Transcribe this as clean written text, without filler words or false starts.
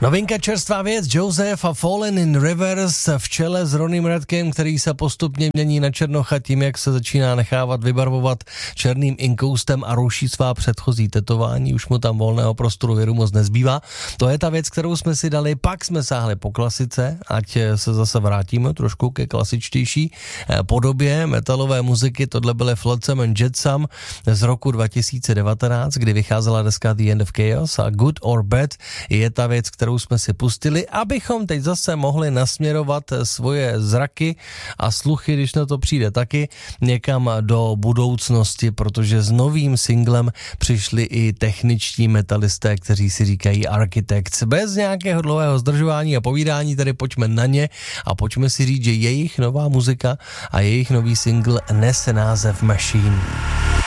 Novinka, čerstvá věc, Joseph a Fallen in Rivers v čele s Ronym Radkem, který se postupně mění na černocha tím, jak se začíná nechávat vybarvovat černým inkoustem a ruší svá předchozí tetování, už mu tam volného prostoru věru moc nezbývá. To je ta věc, kterou jsme si dali, pak jsme sáhli po klasice, ať se zase vrátíme trošku ke klasičtější podobě metalové muziky. Tohle byly Flotsam and Jetsam z roku 2019, kdy vycházela deska The End of Chaos a Good or Bad je ta věc, kterou jsme si pustili, abychom teď zase mohli nasměrovat svoje zraky a sluchy, když na to přijde taky, někam do budoucnosti, protože s novým singlem přišli i techničtí metalisté, kteří si říkají Architects. Bez nějakého dlouhého zdržování a povídání, tedy pojďme na ně a pojďme si říct, že jejich nová muzika a jejich nový single nese název Machine.